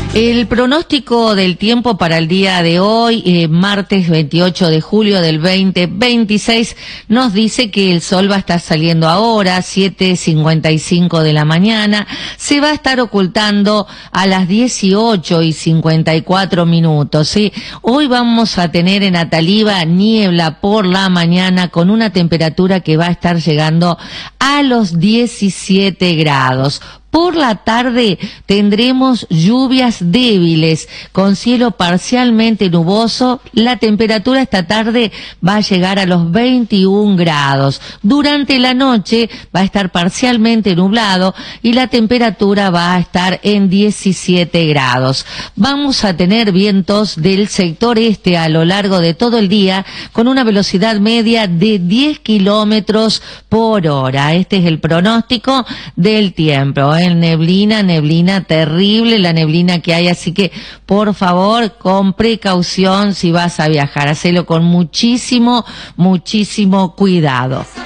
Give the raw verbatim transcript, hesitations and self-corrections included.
El pronóstico del tiempo para el día de hoy, eh, martes veintiocho de julio del veinte veintiséis, nos dice que el sol va a estar saliendo ahora, siete cincuenta y cinco de la mañana, se va a estar ocultando a las dieciocho y cincuenta y cuatro minutos, ¿sí? Hoy vamos a tener en Ataliva niebla por la mañana con una temperatura que va a estar llegando a los diecisiete grados. Por la tarde tendremos lluvias débiles con cielo parcialmente nuboso. La temperatura esta tarde va a llegar a los veintiún grados. Durante la noche va a estar parcialmente nublado y la temperatura va a estar en diecisiete grados. Vamos a tener vientos del sector este a lo largo de todo el día con una velocidad media de diez kilómetros por hora. Este es el pronóstico del tiempo. En neblina, neblina terrible, la neblina que hay, así que por favor, con precaución si vas a viajar, hacelo con muchísimo, muchísimo cuidado.